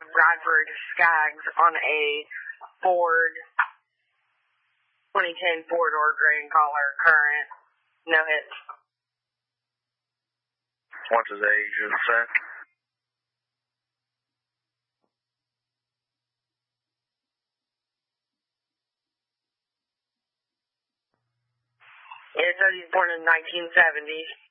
Bradford Skaggs on a Ford 2010 four-door grain collar current. No hits. What's his age, you say? It says he's born in 1970.